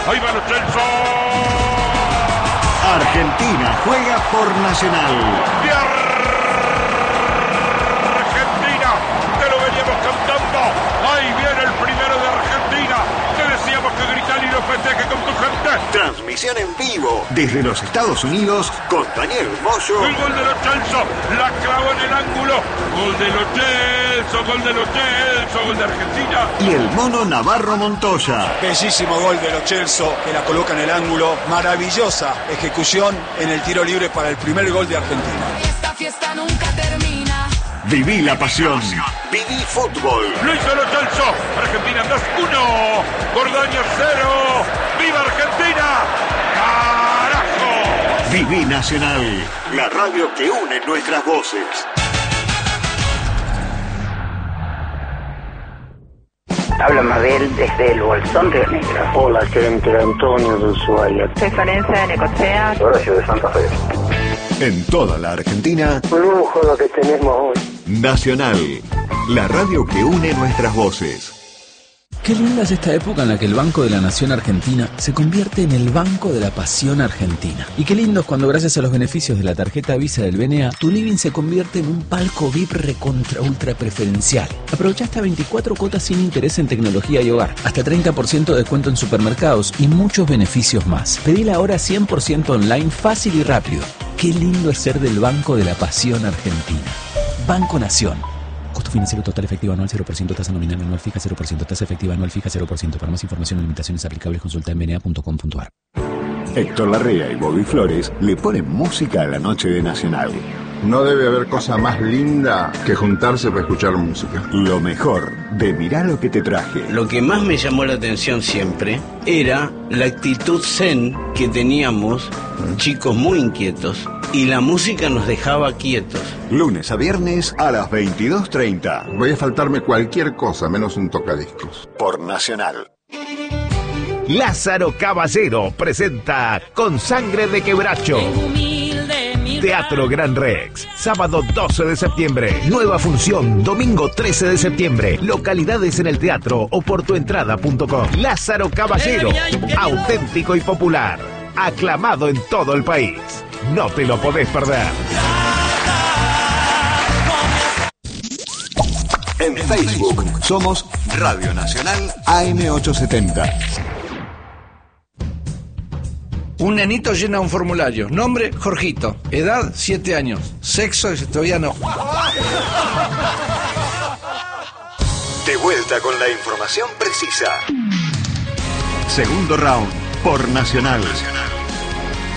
Ahí va Lo Celso. Argentina juega por Nacional. De Argentina, te lo veníamos cantando. Ahí viene el primero de Argentina. Te decíamos que gritar y lo festeje con tu gente. Transmisión en vivo desde los Estados Unidos con Daniel Moyo. El gol de Lo Celso, la clavó en el ángulo. Gol de Lo Celso, gol de Lo Celso, gol de Argentina. Y el mono Navarro Montoya. Bellísimo gol de Lo Celso, que la coloca en el ángulo. Maravillosa ejecución en el tiro libre para el primer gol de Argentina. Esta fiesta nunca termina. Viví la pasión. Viví fútbol. Lo hizo Lo Celso. Argentina 2-1. Gordaño 0. ¡Viva Argentina! ¡Carajo! Viví Nacional. La radio que une nuestras voces. Habla Mabel desde el Bolsón Río Negro. Hola, gente, Antonio de Ushuaia. Soy Florencia de Necochea. Horacio de Santa Fe. En toda la Argentina, Un lujo lo que tenemos hoy. Nacional. La radio que une nuestras voces. Qué linda es esta época en la que el Banco de la Nación Argentina se convierte en el Banco de la Pasión Argentina. Y qué lindo es cuando gracias a los beneficios de la tarjeta Visa del BNA, tu living se convierte en un palco VIP recontra ultra preferencial. Aprovecha hasta 24 cuotas sin interés en tecnología y hogar, hasta 30% de descuento en supermercados y muchos beneficios más. Pedila ahora 100% online, fácil y rápido. Qué lindo es ser del Banco de la Pasión Argentina. Banco Nación. Costo financiero total efectivo anual 0%, tasa nominal anual fija 0%, tasa efectiva anual fija 0%. Para más información o limitaciones aplicables consulta en bna.com.ar. Héctor Larrea y Bobby Flores le ponen música a la noche de Nacional. No debe haber cosa más linda que juntarse para escuchar música. Lo mejor de Mirá lo que te traje. Lo que más me llamó la atención siempre era la actitud zen que teníamos, chicos muy inquietos, y la música nos dejaba quietos. Lunes a viernes a las 22:30. Voy a faltarme cualquier cosa menos un tocadiscos. Por Nacional. Lázaro Caballero presenta Con Sangre de Quebracho. Teatro Gran Rex, sábado 12 de septiembre. Nueva función, domingo 13 de septiembre. Localidades en el teatro o por tuentrada.com. Lázaro Caballero, auténtico y popular. Aclamado en todo el país. No te lo podés perder. En Facebook somos Radio Nacional AM870. Un nenito llena un formulario. Nombre, Jorgito. Edad, 7 años. Sexo, todavía no. De vuelta con la información precisa. Segundo round por Nacional.